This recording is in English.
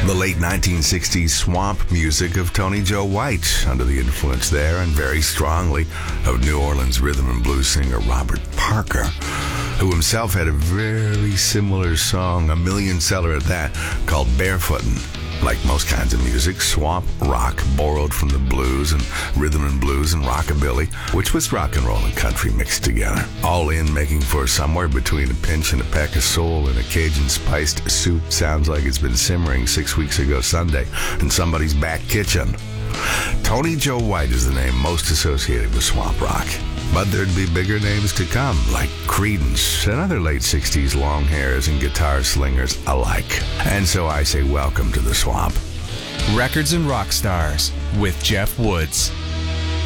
The late 1960s swamp music of Tony Joe White, under the influence there and very strongly of New Orleans rhythm and blues singer Robert Parker, who himself had a very similar song, a million seller at that, called Barefootin'. Like most kinds of music, swamp rock borrowed from the blues and rhythm and blues and rockabilly, which was rock and roll and country mixed together, all in making for somewhere between a pinch and a peck of soul in a Cajun-spiced soup. Sounds like it's been simmering 6 weeks ago Sunday in somebody's back kitchen. Tony Joe White is the name most associated with swamp rock. But there'd be bigger names to come, like Creedence and other late 60s long hairs and guitar slingers alike. And so I say welcome to the swamp. Records and Rock Stars with Jeff Woods.